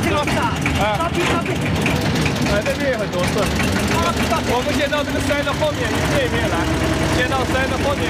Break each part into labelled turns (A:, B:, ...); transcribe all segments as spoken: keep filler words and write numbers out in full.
A: 这个是啊，
B: 啊，
A: 招聘招聘。
B: 哎，那边也很多次。我们先到这个山的后面这边来，先到山的后面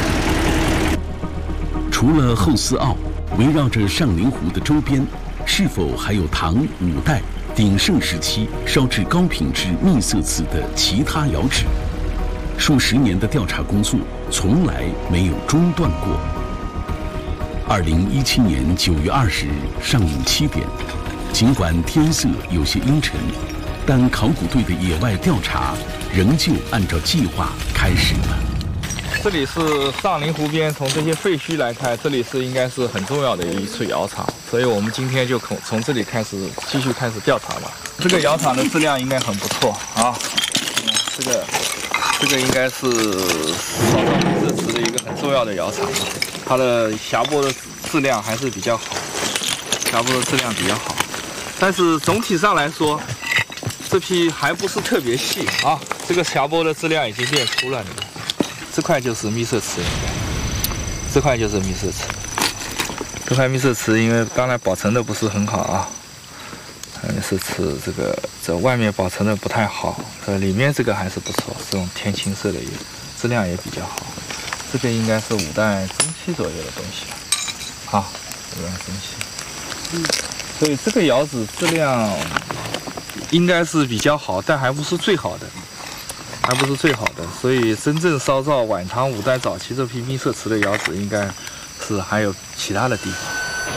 B: 去。
C: 除了后思澳，围绕着上林湖的周边，是否还有唐、五代鼎盛时期烧制高品质秘色瓷的其他窑址？数十年的调查工作从来没有中断过。二零一七年九月二十日上午七点，尽管天色有些阴沉，但考古队的野外调查仍旧按照计划开始了。
B: 这里是上林湖边，从这些废墟来看，这里是应该是很重要的一处窑厂，所以我们今天就从从这里开始继续开始调查吧。这个窑厂的质量应该很不错啊，嗯、这个这个应该是烧造秘色瓷的一个很重要的窑厂，它的匣钵的质量还是比较好，匣钵的质量比较好，但是总体上来说，这批还不是特别细啊，这个匣钵的质量已经变粗了，你看。这块就是秘色瓷，这块就是秘色瓷。这块秘色瓷因为当然保存的不是很好啊，秘色瓷这个这外面保存的不太好，这里面这个还是不错，这种天青色的也质量也比较好。这个应该是五代中期左右的东西，啊，五代中期。嗯，所以这个窑址质量应该是比较好，但还不是最好的。还不是最好的，所以真正烧造晚唐五代早期这批秘色瓷的窑址，应该是还有其他的地方。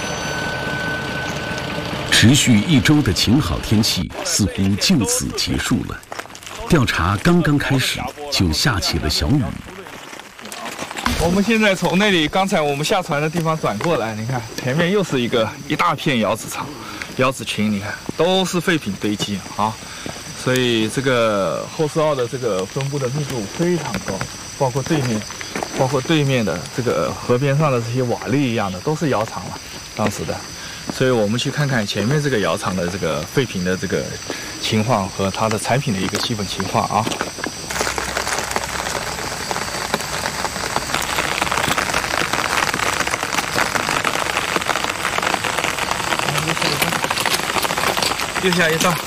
C: 持续一周的晴好天气似乎就此结束了，调查刚刚开始就下起了小雨。
B: 我们现在从那里刚才我们下船的地方转过来，你看前面又是一个一大片窑址场、窑址群，你看都是废品堆积啊。所以这个后思澳的这个分布的密度非常高，包括对面，包括对面的这个河边上的这些瓦砾一样的，都是窑厂了，当时的。所以我们去看看前面这个窑厂的这个废品的这个情况和它的产品的一个基本情况啊。右下一道。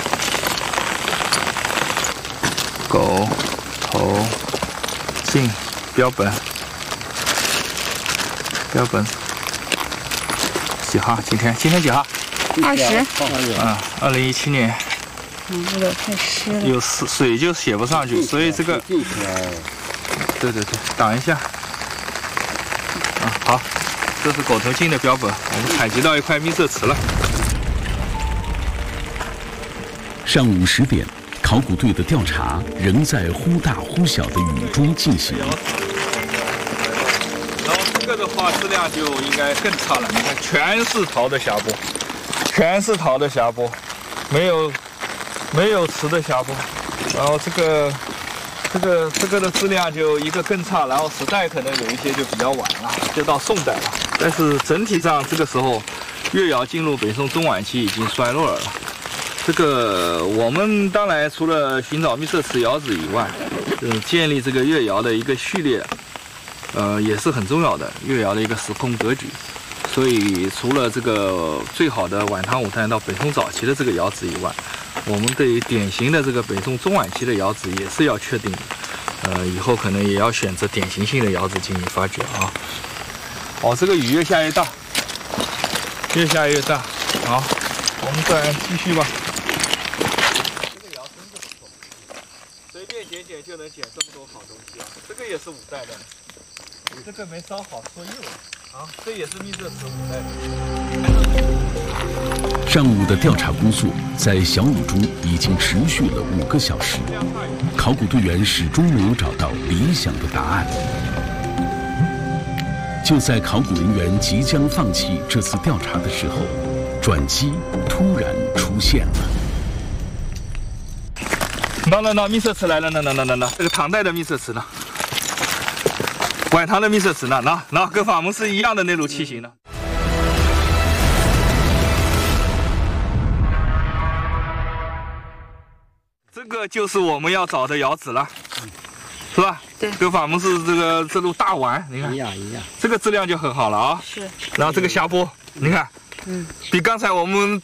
B: 狗头进标本，标本几号？今天今天几号？
D: 二十。
B: 嗯，二零一七年。
D: 嗯，那个太湿了。
B: 有水水就写不上去，所以这个。对对对，挡一下。啊，好，这是狗头进的标本，我们采集到一块秘色瓷了。
C: 上午十点。考古队的调查仍在忽大忽小的雨中进行。
B: 然后这个的话质量就应该更差了，你看全是陶的匣钵，全是陶的匣钵，没有没有瓷的匣钵。然后这个这个这个的质量就一个更差，然后时代可能有一些就比较晚了，就到宋代了。但是整体上这个时候，越窑进入北宋中晚期已经衰落了。这个我们当然除了寻找秘色瓷窑址以外，嗯，建立这个越窑的一个序列，呃，也是很重要的越窑的一个时空格局。所以除了这个最好的晚唐五代到北宋早期的这个窑址以外，我们对于典型的这个北宋中晚期的窑址也是要确定的。呃，以后可能也要选择典型性的窑址进行发掘啊。好，这个雨越下越大，越下越大。好，我们再继续吧。捡捡就能捡这么多好东西啊！这个也是五代的，这个没烧好说硬了啊！这也是秘色瓷五代的。
C: 上午的调查工作在小雨中已经持续了五个小时，考古队员始终没有找到理想的答案。就在考古人员即将放弃这次调查的时候，转机突然出现了。
B: 那那那秘色瓷来了，那那那那那这个唐代的秘色瓷呢？晚唐的秘色瓷呢？那那跟法门是一样的那种器型呢？这个就是我们要找的窑址了，是吧？
D: 对。
B: 跟法门是这个这路大碗，你看
A: 一样一样，
B: 这个质量就很好了啊。
D: 是。
B: 然后这个匣钵，你看。嗯，比刚才我们